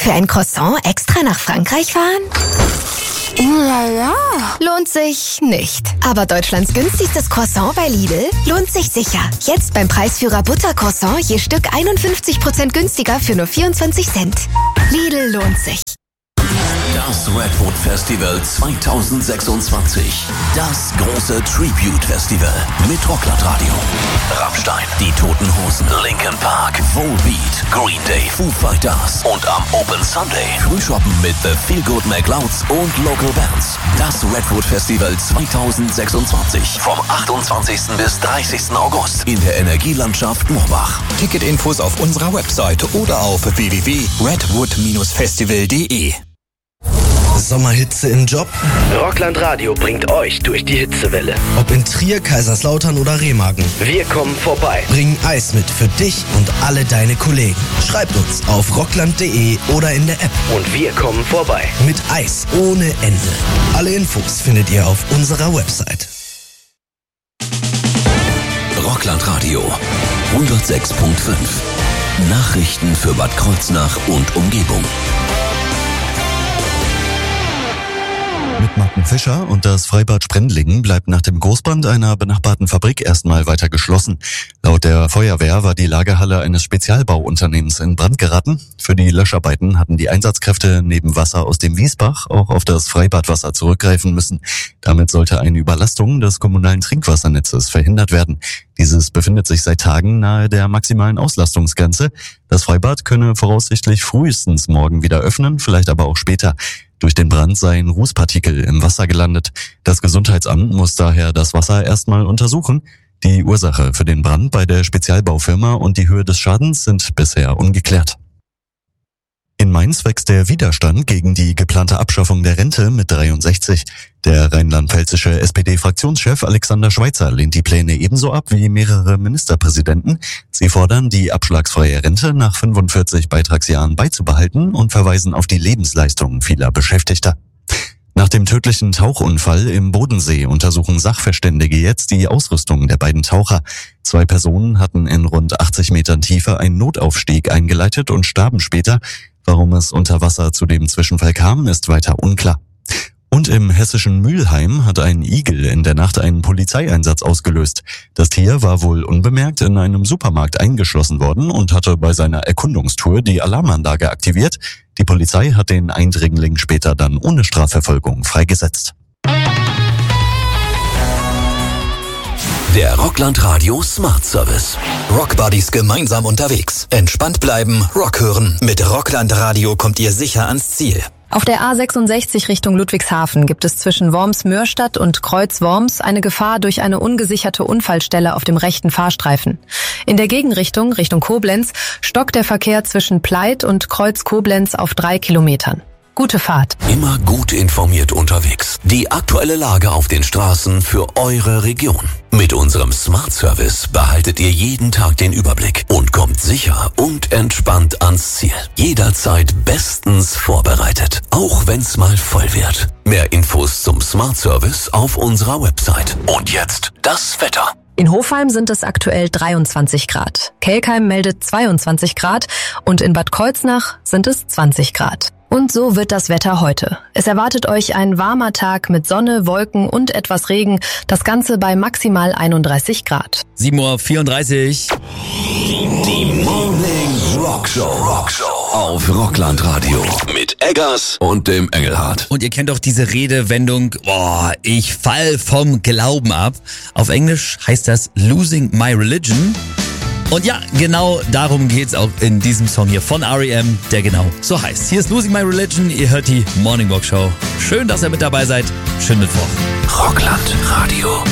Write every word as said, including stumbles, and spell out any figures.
Für ein Croissant extra nach Frankreich fahren? Ulala. Lohnt sich nicht. Aber Deutschlands günstigstes Croissant bei Lidl lohnt sich sicher. Jetzt beim Preisführer Buttercroissant je Stück einundfünfzig Prozent günstiger für nur vierundzwanzig Cent. Lidl lohnt sich. Das Redwood Festival zwanzig sechsundzwanzig. Das große Tribute Festival mit Rockland-Radio. Rammstein, Die Toten Hosen, Linkin Park, Volbeat, Green Day, Foo Fighters und am Open Sunday Frühshoppen mit The Feel Good McLeods und Local Bands. Das Redwood Festival zwanzig sechsundzwanzig vom achtundzwanzigsten bis dreißigsten August in der Energielandschaft Moorbach. Ticketinfos auf unserer Website oder auf w w w punkt redwood festival punkt de. Sommerhitze im Job? Rockland Radio bringt euch durch die Hitzewelle. Ob in Trier, Kaiserslautern oder Remagen. Wir kommen vorbei. Bringen Eis mit für dich und alle deine Kollegen. Schreibt uns auf rockland punkt de oder in der App. Und wir kommen vorbei. Mit Eis ohne Ende. Alle Infos findet ihr auf unserer Website. Rockland Radio hundertsechs Komma fünf. Nachrichten für Bad Kreuznach und Umgebung. Mit Martin Fischer und das Freibad Sprendlingen bleibt nach dem Großbrand einer benachbarten Fabrik erstmal weiter geschlossen. Laut der Feuerwehr war die Lagerhalle eines Spezialbauunternehmens in Brand geraten. Für die Löscharbeiten hatten die Einsatzkräfte neben Wasser aus dem Wiesbach auch auf das Freibadwasser zurückgreifen müssen. Damit sollte eine Überlastung des kommunalen Trinkwassernetzes verhindert werden. Dieses befindet sich seit Tagen nahe der maximalen Auslastungsgrenze. Das Freibad könne voraussichtlich frühestens morgen wieder öffnen, vielleicht aber auch später. Durch den Brand seien Rußpartikel im Wasser gelandet. Das Gesundheitsamt muss daher das Wasser erstmal untersuchen. Die Ursache für den Brand bei der Spezialbaufirma und die Höhe des Schadens sind bisher ungeklärt. In Mainz wächst der Widerstand gegen die geplante Abschaffung der Rente mit dreiundsechzig. Der rheinland-pfälzische S P D-Fraktionschef Alexander Schweitzer lehnt die Pläne ebenso ab wie mehrere Ministerpräsidenten. Sie fordern, die abschlagsfreie Rente nach fünfundvierzig Beitragsjahren beizubehalten und verweisen auf die Lebensleistung vieler Beschäftigter. Nach dem tödlichen Tauchunfall im Bodensee untersuchen Sachverständige jetzt die Ausrüstung der beiden Taucher. Zwei Personen hatten in rund achtzig Metern Tiefe einen Notaufstieg eingeleitet und starben später. Warum es unter Wasser zu dem Zwischenfall kam, ist weiter unklar. Und im hessischen Mülheim hat ein Igel in der Nacht einen Polizeieinsatz ausgelöst. Das Tier war wohl unbemerkt in einem Supermarkt eingeschlossen worden und hatte bei seiner Erkundungstour die Alarmanlage aktiviert. Die Polizei hat den Eindringling später dann ohne Strafverfolgung freigesetzt. Der Rockland Radio Smart Service. Rockbuddies gemeinsam unterwegs. Entspannt bleiben, Rock hören. Mit Rockland Radio kommt ihr sicher ans Ziel. Auf der A sechsundsechzig Richtung Ludwigshafen gibt es zwischen Worms-Mörstadt und Kreuz-Worms eine Gefahr durch eine ungesicherte Unfallstelle auf dem rechten Fahrstreifen. In der Gegenrichtung, Richtung Koblenz, stockt der Verkehr zwischen Pleit und Kreuz-Koblenz auf drei Kilometern. Gute Fahrt. Immer gut informiert unterwegs. Die aktuelle Lage auf den Straßen für eure Region. Mit unserem Smart Service behaltet ihr jeden Tag den Überblick und kommt sicher und entspannt ans Ziel. Jederzeit bestens vorbereitet. Auch wenn's mal voll wird. Mehr Infos zum Smart Service auf unserer Website. Und jetzt das Wetter. In Hofheim sind es aktuell dreiundzwanzig Grad. Kelkheim meldet zweiundzwanzig Grad und in Bad Kreuznach sind es zwanzig Grad. Und so wird das Wetter heute. Es erwartet euch ein warmer Tag mit Sonne, Wolken und etwas Regen. Das Ganze bei maximal einunddreißig Grad. sieben Uhr vierunddreißig. Die Morning Rockshow. Rockshow auf Rockland Radio. Mit Eggers und dem Engelhardt. Und ihr kennt doch diese Redewendung, boah, ich fall vom Glauben ab. Auf Englisch heißt das Losing My Religion. Und ja, genau darum geht's auch in diesem Song hier von R E M, der genau so heißt. Hier ist Losing My Religion, ihr hört die Morning Walk Show. Schön, dass ihr mit dabei seid. Schönen Mittwoch. Rockland Radio.